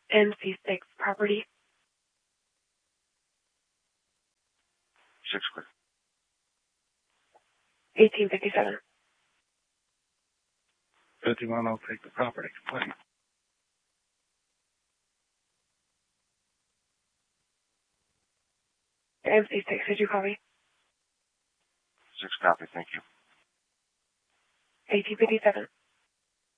MC6 property. 6 clear. 1857. 51, I'll take the property complaint. MC6, did you copy? 6 copy, thank you. 1857.